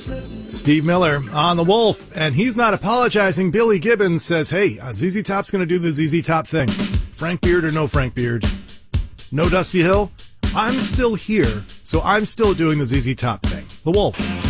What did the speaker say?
Steve Miller on The Wolf, and he's not apologizing. Billy Gibbons says, hey, ZZ Top's going to do the ZZ Top thing. Frank Beard or no Frank Beard? No Dusty Hill? I'm still here, so I'm still doing the ZZ Top thing. The Wolf.